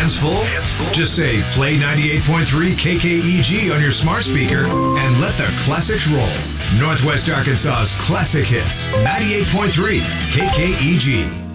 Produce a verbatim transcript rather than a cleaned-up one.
hands full? Just say play ninety-eight point three K K E G on your smart speaker and let the classics roll. Northwest Arkansas's classic hits, ninety-eight point three K K E G.